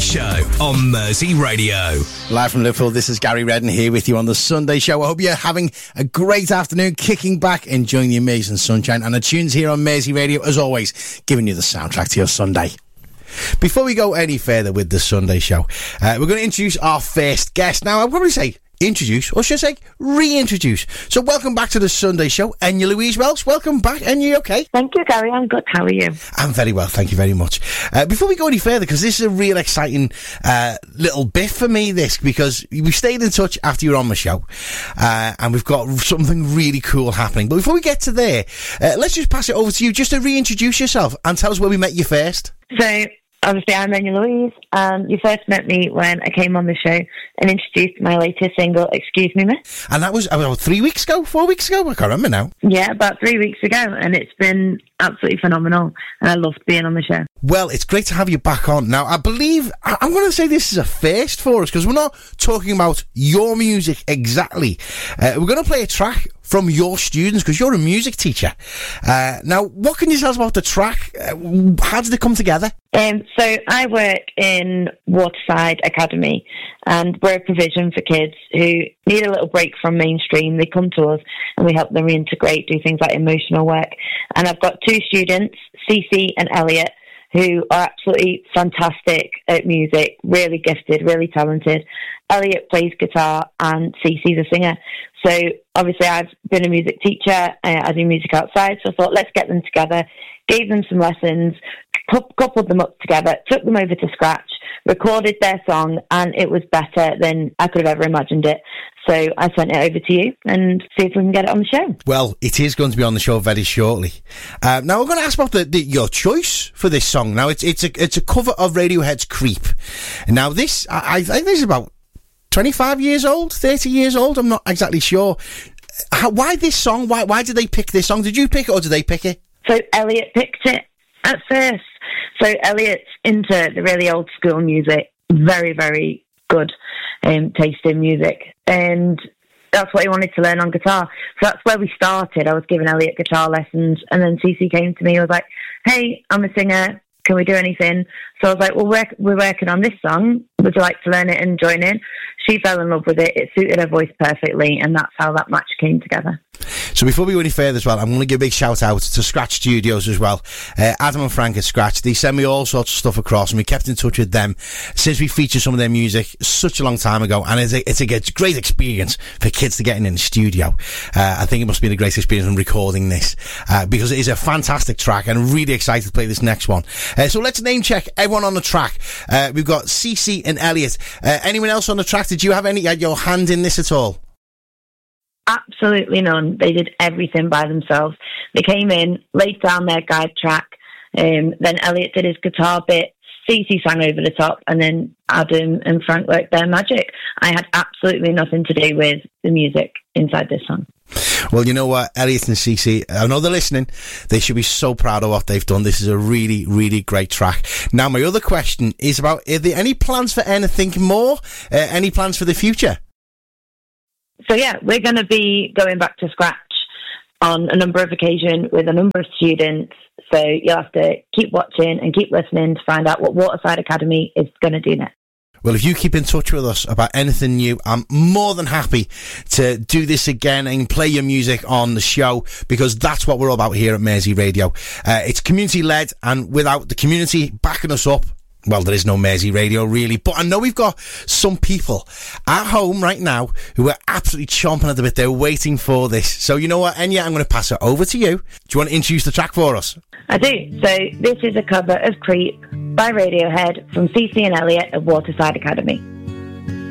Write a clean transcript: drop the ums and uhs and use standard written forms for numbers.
Show on Mersey Radio. Live from Liverpool, this is Gary Redden here with you on the Sunday Show. I hope you're having a great afternoon, kicking back, enjoying the amazing sunshine and the tunes here on Mersey Radio, as always, giving you the soundtrack to your Sunday. Before we go any further with the Sunday Show, we're going to introduce our first guest. Now, I'll probably say introduce, or should I say reintroduce. So welcome back to the Sunday Show, Enya Louise Welch. Welcome back, Enya, okay? Thank you, Gary. I'm good. How are you? I'm very well, thank you very much. Before we go any further, because this is a real exciting little bit for me, because we stayed in touch after you were on the show, and we've got something really cool happening. But before we get to there, let's just pass it over to you just to reintroduce yourself and tell us where we met you first. So, obviously, I'm Enya Louise. You first met me when I came on the show and introduced my latest single, Excuse Me Miss. And that was about 3 weeks ago, 4 weeks ago? I can't remember now. Yeah, about 3 weeks ago, and it's been absolutely phenomenal, and I loved being on the show. Well, it's great to have you back on. Now, I believe, I'm going to say this is a first for us, because we're not talking about your music exactly. We're going to play a track from your students, because you're a music teacher. Now, what can you tell us about the track? How did it come together? So I work in Waterside Academy, and we're a provision for kids who need a little break from mainstream. They come to us and we help them reintegrate, do things like emotional work. And I've got two students, Cece and Elliot, who are absolutely fantastic at music, really gifted, really talented. Elliot plays guitar and Cece's a singer. So obviously I've been a music teacher, I do music outside, so I thought let's get them together, gave them some lessons, coupled them up together, took them over to Scratch, recorded their song, and it was better than I could have ever imagined it. So I sent it over to you and see if we can get it on the show. Well, it is going to be on the show very shortly. Now we're going to ask about your choice for this song. Now it's a cover of Radiohead's Creep. Now this, I think this is about 25 years old, 30 years old. I'm not exactly sure. Why this song? Why did they pick this song? Did you pick it or did they pick it? So Elliot picked it at first. So Elliot's into the really old school music, very, very good taste in music. And that's what he wanted to learn on guitar. So that's where we started. I was giving Elliot guitar lessons, and then Cece came to me and was like, hey, I'm a singer. Can we do anything? So I was like, well, we're working on this song. Would you like to learn it and join in? She fell in love with it. It suited her voice perfectly, and that's how that match came together. So before we go any further as well, I'm going to give a big shout out to Scratch Studios as well. Adam and Frank at Scratch, they send me all sorts of stuff across, and we kept in touch with them since we featured some of their music such a long time ago, and it's a great experience for kids to get in the studio. I think it must be a great experience in recording this, because it is a fantastic track, and I'm really excited to play this next one. So let's name check everyone on the track. We've got Cece and Elliot. Anyone else on the track? Did you have your hand in this at all? Absolutely none. They did everything by themselves. They came in, laid down their guide track, then Elliot did his guitar bit, Cece sang over the top, and then Adam and Frank worked their magic. I had absolutely nothing to do with the music inside this song. Well, you know what, Elliot and Cece, I know they're listening. They should be so proud of what they've done. This is a really, really great track. Now, my other question is about, are there any plans for anything more? Any plans for the future? So yeah, we're going to be going back to Scratch on a number of occasions with a number of students. So you'll have to keep watching and keep listening to find out what Waterside Academy is going to do next. Well, if you keep in touch with us about anything new, I'm more than happy to do this again and play your music on the show, because that's what we're all about here at Mersey Radio. It's community-led, and without the community backing us up, well, there is no Mersey Radio, really. But I know we've got some people at home right now who are absolutely chomping at the bit. They're waiting for this. So you know what, Enya, I'm going to pass it over to you. Do you want to introduce the track for us? I do. So this is a cover of Creep by Radiohead from Cece and Elliot of Waterside Academy.